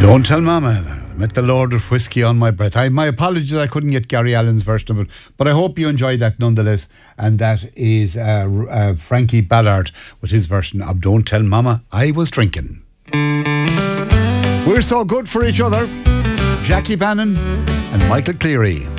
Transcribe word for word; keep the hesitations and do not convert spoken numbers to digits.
Don't tell Mama. Met the Lord with whiskey on my breath. I, my apologies, I couldn't get Gary Allen's version of it, but I hope you enjoyed that nonetheless. And that is uh, uh, Frankie Ballard with his version of Don't Tell Mama I Was Drinking. We're so good for each other. Jackie Bannon and Michael Cleary.